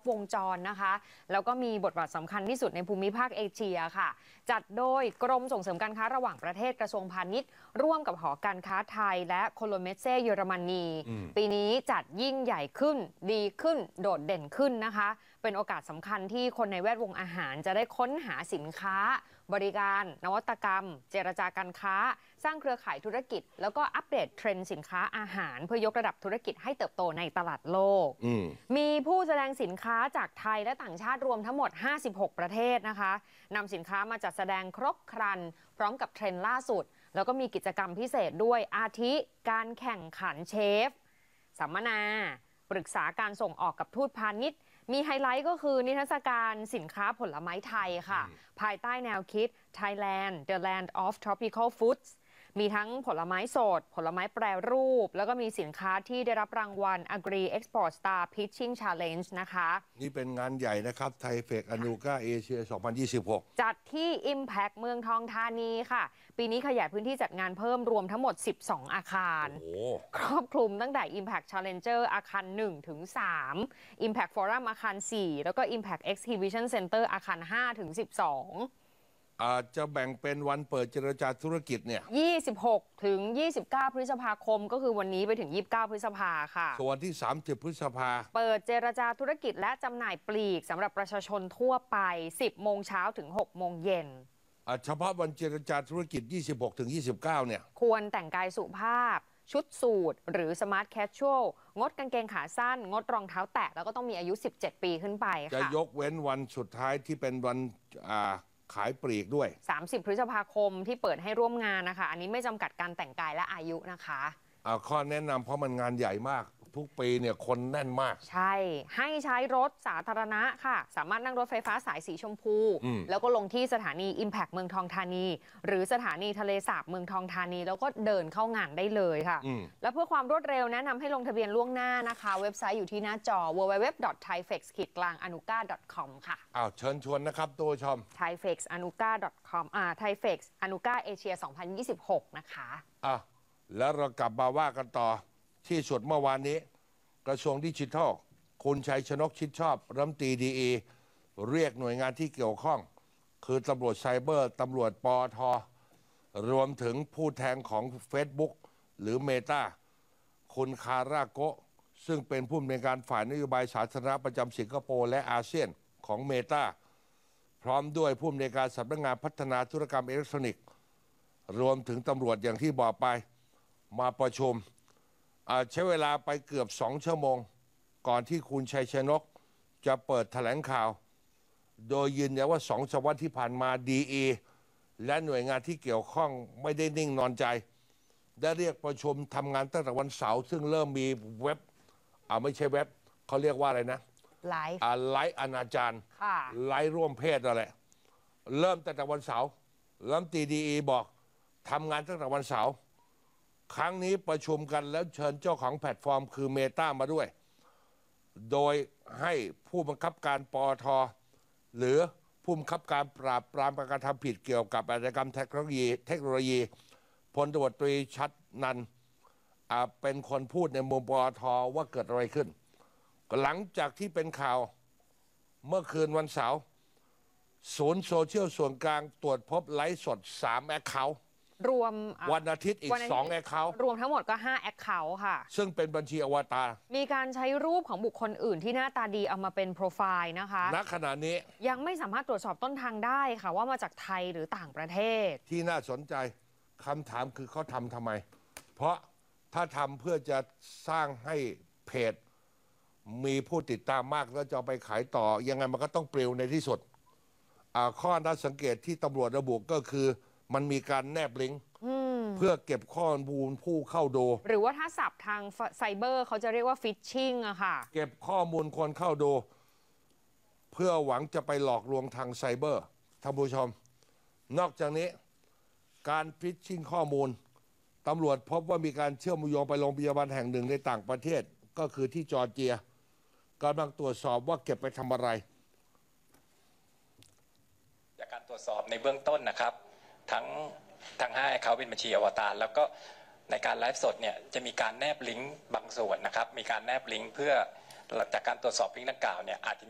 วงจรนะคะแล้วก็มีบทบาทสำคัญที่สุดในภูมิภาคเอเชียค่ะจัดโดยกรมส่งเสริมการค้าระหว่างประเทศกระทรวงพาณิชย์ร่วมกับหอการค้าไทยและโคโลเมเซเยอรมนีปีนี้จัดยิ่งใหญ่ขึ้นดีขึ้นโดดเด่นขึ้นนะคะเป็นโอกาสสำคัญที่คนในแวดวงอาหารจะได้ค้นหาสินค้าบริการนวัตกรรมเจรจาการค้าสร้างเครือข่ายธุรกิจแล้วก็อัปเดตเทรนด์สินค้าอาหารเพื่อยกระดับธุรกิจให้เติบโตในตลาดโลกมีผู้แสดงสินค้าจากไทยและต่างชาติรวมทั้งหมด56ประเทศนะคะนำสินค้ามาจัดแสดงครบครันพร้อมกับเทรนด์ล่าสุดแล้วก็มีกิจกรรมพิเศษด้วยอาทิการแข่งขันเชฟสัมมนาปรึกษาการส่งออกกับทูตพาณิชย์มีไฮไลท์ก็คือนิทรรศการสินค้าผลไม้ไทยค่ะภายใต้แนวคิด Thailand The Land of Tropical Foods มีทั้งผลไม้สดผลไม้แปรรูปแล้วก็มีสินค้าที่ได้รับรางวัล Agri Export Star Pitching Challenge นะคะนี่เป็นงานใหญ่นะครับไทเฟกอนูก้าเอเชีย 2026 จัดที่ Impact เมืองทองธานีค่ะปีนี้ขยายพื้นที่จัดงานเพิ่มรวมทั้งหมด12อาคารครอบคลุมตั้งแต่ Impact Challenger อาคาร1ถึง3 Impact Forum อาคาร4แล้วก็ Impact Exhibition Center อาคาร5ถึง12 อาจจะแบ่งเป็นวันเปิดเจรจาธุรกิจเนี่ย 26ถึง29พฤษภาคมก็คือวันนี้ไปถึง29พฤษภาค่ะส่วนที่30พฤษภาเปิดเจรจาธุรกิจและจำหน่ายปลีกสำหรับประชาชนทั่วไป10โมงเช้าถึง6โมงเย็นเฉพาะวันเจรจาธุรกิจ26ถึง29เนี่ยควรแต่งกายสุภาพชุดสูทหรือสมาร์ทแคชชวลงดกางเกงขาสั้นงดรองเท้าแตะแล้วก็ต้องมีอายุ17ปีขึ้นไปค่ะจะยกเว้นวันสุดท้ายที่เป็นวันขายปลีกด้วย 30พฤษภาคมที่เปิดให้ร่วมงานนะคะอันนี้ไม่จำกัดการแต่งกายและอายุนะคะข้อแนะนำเพราะมันงานใหญ่มากทุกปีเนี่ยคนแน่นมากใช่ให้ใช้รถสาธารณะค่ะสามารถนั่งรถไฟฟ้าสายสีชมพูแล้วก็ลงที่สถานี Impact เมืองทองธานีหรือสถานีทะเลสาบเมืองทองธานีแล้วก็เดินเข้างานได้เลยค่ะแล้วเพื่อความรวดเร็วแนะนำให้ลงทะเบียนล่วงหน้านะคะเว็บไซต์อยู่ที่หน้าจอ www.thaifex-anuga.com ค่ะเชิญชวนนะครับตัวชม thaifex-anuga.com Thaifex Anuga Asia 2026นะคะแล้วเรากลับมาว่ากันต่อที่สุดเมื่อวานนี้กระทรวงดิจิทัลคุณชัยชนกชิดชอบรัฐมนตรีดีอีเรียกหน่วยงานที่เกี่ยวข้องคือตำรวจไซเบอร์ตำรวจปอทรวมถึงผู้แทนของ Facebook หรือ Meta คุณคาราโกซึ่งเป็นผู้อำนวยการฝ่ายนโยบายสาธารณะประจำสิงคโปร์และอาเซียนของ Meta พร้อมด้วยผู้อำนวยการสำนักงานพัฒนาธุรกรรมอิเล็กทรอนิกส์รวมถึงตำรวจอย่างที่บอกไปมาประชุมใช้เวลาไปเกือบ2 ชั่วโมงก่อนที่คุณชัยชนกจะเปิดแถลงข่าวโดยยืนยันว่า2 สัปดาห์ที่ผ่านมาดีและหน่วยงานที่เกี่ยวข้องไม่ได้นิ่งนอนใจได้เรียกประชุมทำงานตั้งแต่วันเสาร์ซึ่งเริ่มมีเว็บไม่ใช่เว็บเขาเรียกว่าอะไรนะไลฟ์ไลฟ์อนาจารไลฟ์ร่วมเพศอะไรเริ่มตั้งแต่วันเสาร์รัฐมนตรีดีบอกทำงานตั้งแต่วันเสาร์ครั้งนี้ประชุมกันแล้วเชิญเจ้าของแพลตฟอร์มคือ Meta มาด้วยโดยให้ผู้บังคับการปอทหรือผู้บังคับการปราบปรามการกระทำผิดเกี่ยวกับอาชญากรรมเทคโนโลยีพลตำรวจตรีชัดนันท์เป็นคนพูดในมุมปอทว่าเกิดอะไรขึ้นหลังจากที่เป็นข่าวเมื่อคืนวันเสาร์ศูนย์โซเชียลส่วนกลางตรวจพบไลฟ์สด3 แอคเคาท์รวมวันอาทิตย์อีก2 แอคเคาท์รวมทั้งหมดก็5 แอคเคาท์ค่ะซึ่งเป็นบัญชีอวตารมีการใช้รูปของบุคคลอื่นที่หน้าตาดีเอามาเป็นโปรไฟล์นะคะณขณะนี้ยังไม่สามารถตรวจสอบต้นทางได้ค่ะว่ามาจากไทยหรือต่างประเทศที่น่าสนใจคำถามคือเขาทำไมเพราะถ้าทำเพื่อจะสร้างให้เพจมีผู้ติดตามมากแล้วจะเอาไปขายต่อยังไงมันก็ต้องปลิวในที่สุดข้อน่าสังเกตที่ตำรวจระบุก็คือมันมีการแนบลิงก์เพื่อเก็บข้อมูลผู้เข้าดูหรือว่าถ้าศัพท์ทางไซเบอร์เขาจะเรียกว่าฟิชชิงอะค่ะเก็บข้อมูลคนเข้าดูเพื่อหวังจะไปหลอกลวงทางไซเบอร์ท่านผู้ชมนอกจากนี้การฟิชชิงข้อมูลตำรวจพบว่ามีการเชื่อมโยงไปโรงพยาบาลแห่งหนึ่งในต่างประเทศก็คือที่จอร์เจียกำลังตรวจสอบว่าเก็บไปทำอะไรจากการตรวจสอบในเบื้องต้นนะครับทั้ง5 แอคเคาท์เป็นบัญชีอวตารแล้วก็ในการไลฟ์สดเนี่ยจะมีการแนบลิงก์บางส่วนนะครับมีการแนบลิงก์เพื่อจากการตรวจสอบลิงก์ดังกล่าวเนี่ยอาจจะ